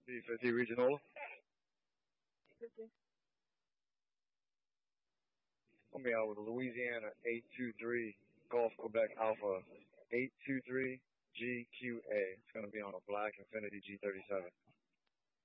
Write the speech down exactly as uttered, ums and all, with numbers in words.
B fifty regional. fifty. I'll be out with Louisiana eight two three, Golf Quebec Alpha eight two three G Q A. It's going to be on a black Infinity G thirty-seven.